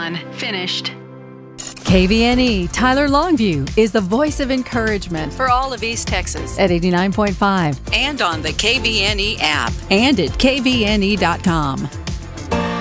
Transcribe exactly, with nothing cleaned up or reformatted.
Done. Finished. K V N E Tyler Longview is the voice of encouragement for all of East Texas at eighty-nine point five and on the K V N E app and at K V N E dot com.